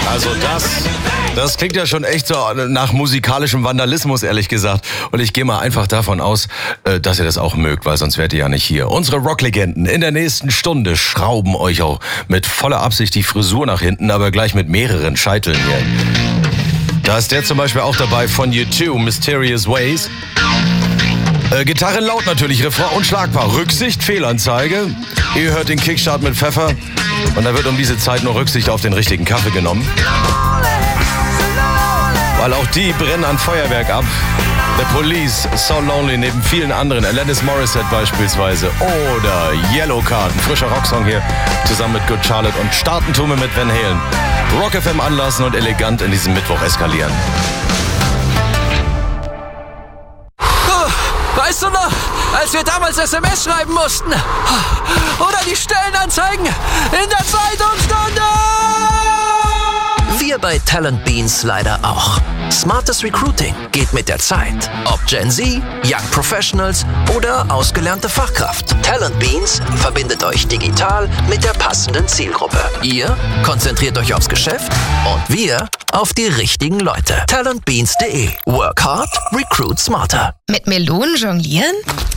Also das klingt ja schon echt so nach musikalischem Vandalismus, ehrlich gesagt. Und ich gehe mal einfach davon aus, dass ihr das auch mögt, weil sonst wärt ihr ja nicht hier. Unsere Rocklegenden in der nächsten Stunde schrauben euch auch mit voller Absicht die Frisur nach hinten, aber gleich mit mehreren Scheiteln hier. Da ist der zum Beispiel auch dabei von U2, Mysterious Ways. Gitarren laut natürlich, Refrain unschlagbar. Rücksicht, Fehlanzeige. Ihr hört den Kickstart mit Pfeffer. Und da wird um diese Zeit nur Rücksicht auf den richtigen Kaffee genommen. Weil auch die brennen an Feuerwerk ab. The Police, So Lonely, neben vielen anderen. Alanis Morissette beispielsweise. Oder Yellowcard, ein frischer Rocksong hier. Zusammen mit Good Charlotte. Und starten tun wir mit Van Halen. Rock FM anlassen und elegant in diesem Mittwoch eskalieren. Weißt du noch, als wir damals SMS schreiben mussten? Oder die Stellenanzeigen in der Zeitungsstunde? Wir bei Talent Beans leider auch. Smartes Recruiting geht mit der Zeit. Ob Gen Z, Young Professionals oder ausgelernte Fachkraft. Talent Beans verbindet euch digital mit der passenden Zielgruppe. Ihr konzentriert euch aufs Geschäft und wir auf die richtigen Leute. Talentbeans.de. Work hard, recruit smarter. Mit Melonen jonglieren?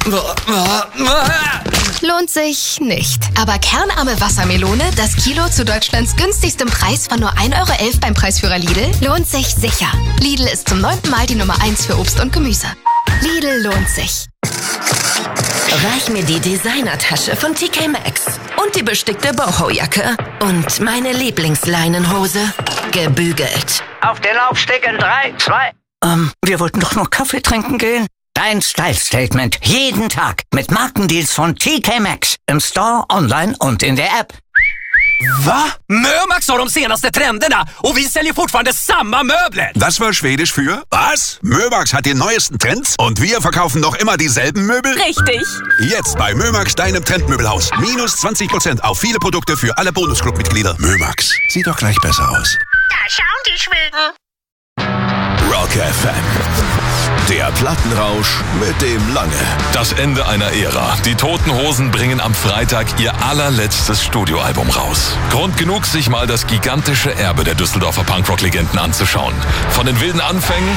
Lohnt sich nicht. Aber kernarme Wassermelone, das Kilo zu Deutschlands günstigstem Preis von nur 1,11 € beim Preisführer Lidl, lohnt sich sicher. Lidl ist zum 9. Mal die Nummer 1 für Obst und Gemüse. Lidl lohnt sich. Reich mir die Designertasche von TK Maxx und die bestickte Boho-Jacke und meine Lieblingsleinenhose, gebügelt. Auf den Laufsteg in 3, 2... wir wollten doch nur Kaffee trinken gehen. Dein Style-Statement jeden Tag mit Markendeals von TK Maxx. Im Store, online und in der App. Va? Mömax har de senaste trenderna och vi säljer fortfarande samma möbler. Das war schwedisch für was? Mömax hat die neuesten Trends und wir verkaufen noch immer dieselben Möbel? Richtig. Jetzt bei Mömax, deinem Trendmöbelhaus. Minus 20% auf viele Produkte für alle Bonusclub-Mitglieder. Mömax, sieht doch gleich besser aus. Da schauen die Schweden. Rock FM. Der Plattenrausch mit dem Lange. Das Ende einer Ära. Die Toten Hosen bringen am Freitag ihr allerletztes Studioalbum raus. Grund genug, sich mal das gigantische Erbe der Düsseldorfer Punkrock-Legenden anzuschauen. Von den wilden Anfängen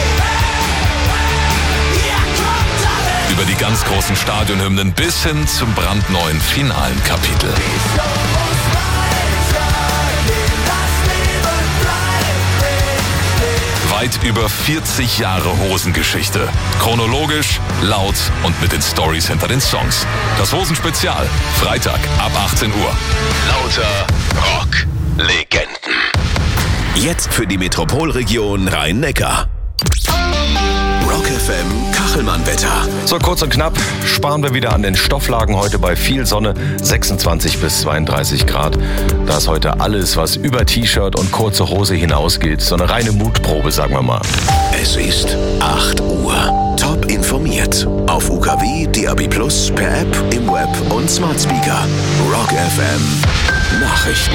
über die ganz großen Stadionhymnen bis hin zum brandneuen finalen Kapitel. Weit über 40 Jahre Hosengeschichte. Chronologisch, laut und mit den Stories hinter den Songs. Das Hosenspezial. Freitag ab 18 Uhr. Lauter Rock-Legenden. Jetzt für die Metropolregion Rhein-Neckar. Rock FM Kachelmann-Wetter. So, kurz und knapp sparen wir wieder an den Stofflagen heute bei viel Sonne, 26 bis 32 Grad. Da ist heute alles, was über T-Shirt und kurze Hose hinausgeht. So eine reine Mutprobe, sagen wir mal. Es ist 8 Uhr. Top informiert. Auf UKW, DAB+, per App, im Web und Smart Speaker. Rock FM Nachrichten.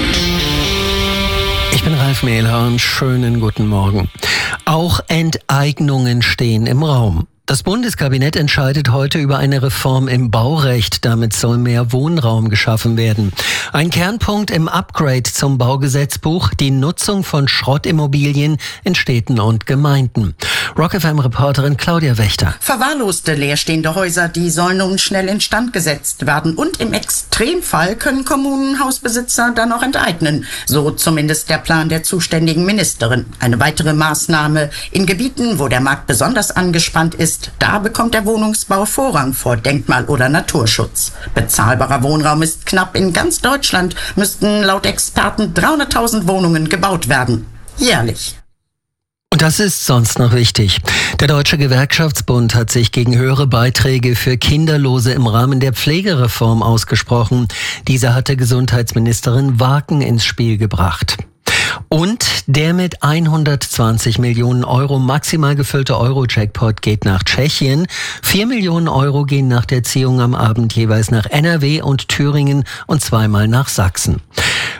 Ich bin Ralf Mehlhorn, schönen guten Morgen. Auch Enteignungen stehen im Raum. Das Bundeskabinett entscheidet heute über eine Reform im Baurecht. Damit soll mehr Wohnraum geschaffen werden. Ein Kernpunkt im Upgrade zum Baugesetzbuch, die Nutzung von Schrottimmobilien in Städten und Gemeinden. Rock FM-Reporterin Claudia Wächter. Verwahrloste leerstehende Häuser, die sollen nun schnell instand gesetzt werden. Und im Extremfall können Kommunen Hausbesitzer dann auch enteignen. So zumindest der Plan der zuständigen Ministerin. Eine weitere Maßnahme: in Gebieten, wo der Markt besonders angespannt ist, da bekommt der Wohnungsbau Vorrang vor Denkmal- oder Naturschutz. Bezahlbarer Wohnraum ist knapp. In ganz Deutschland müssten laut Experten 300.000 Wohnungen gebaut werden. Jährlich. Und das ist sonst noch wichtig. Der Deutsche Gewerkschaftsbund hat sich gegen höhere Beiträge für Kinderlose im Rahmen der Pflegereform ausgesprochen. Diese hatte Gesundheitsministerin Waken ins Spiel gebracht. Und der mit 120 Millionen Euro maximal gefüllte Euro-Jackpot geht nach Tschechien. 4 Millionen Euro gehen nach der Ziehung am Abend jeweils nach NRW und Thüringen und zweimal nach Sachsen.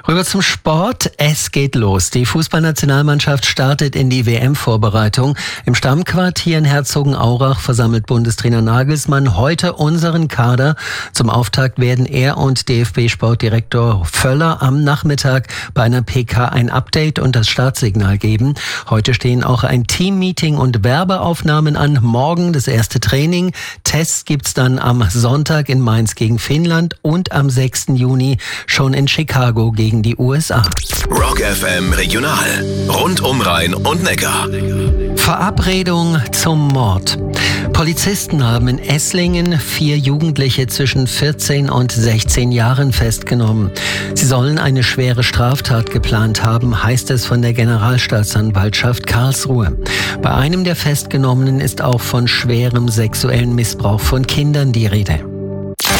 Rüber zum Sport. Es geht los. Die Fußballnationalmannschaft startet in die WM-Vorbereitung. Im Stammquartier in Herzogenaurach versammelt Bundestrainer Nagelsmann heute unseren Kader. Zum Auftakt werden er und DFB-Sportdirektor Völler am Nachmittag bei einer PK ein Update und das Startsignal geben. Heute stehen auch ein Teammeeting und Werbeaufnahmen an. Morgen das erste Training. Tests gibt's dann am Sonntag in Mainz gegen Finnland und am 6. Juni schon in Chicago gegen die USA. Rock FM Regional. Rund um Rhein und Neckar. Verabredung zum Mord. Polizisten haben in Esslingen 4 Jugendliche zwischen 14 und 16 Jahren festgenommen. Sie sollen eine schwere Straftat geplant haben, heißt es von der Generalstaatsanwaltschaft Karlsruhe. Bei einem der Festgenommenen ist auch von schwerem sexuellen Missbrauch von Kindern die Rede.